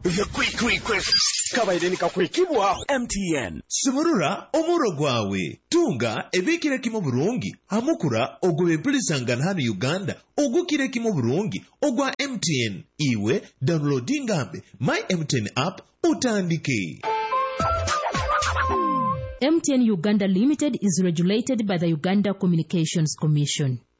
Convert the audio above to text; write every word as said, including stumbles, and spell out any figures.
The quick quick quick kabaideni kakwekibwa M T N Simurura omuro gwawe tunga ebikire kimo burungi amukura ogwe bilisangana hano Uganda ogukire kimo burungi ogwa M T N iwe downloading ambe my M T N app utandike. M T N Uganda Limited is regulated by the Uganda Communications Commission.